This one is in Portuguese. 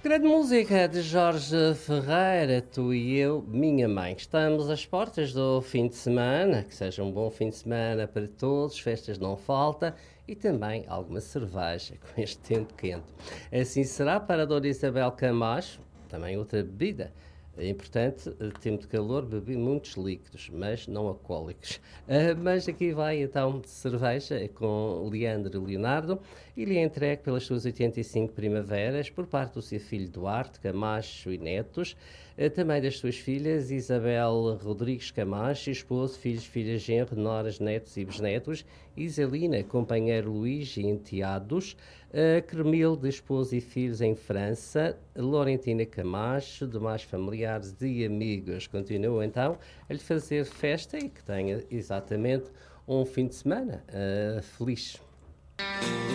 Grande música de Jorge Ferreira, Tu e Eu, Minha Mãe. Estamos às portas do fim de semana, que seja um bom fim de semana para todos, festas não falta e também alguma cerveja com este tempo quente. Assim será para a Dona Isabel Camacho, também outra bebida. É importante, tempo de calor, bebi muitos líquidos, mas não alcoólicos. Mas aqui vai então cerveja com Leandro Leonardo e lhe é entregue pelas suas 85 primaveras por parte do seu filho Duarte Camacho e netos, também das suas filhas Isabel Rodrigues Camacho, esposo, filhos, filhas, genro, noras, netos e bisnetos, Iselina, companheiro Luís e enteados, Cremilde, esposo e filhos em França, Laurentina Camacho, demais familiares e amigos. Continuo então a lhe fazer festa e que tenha exatamente um fim de semana feliz.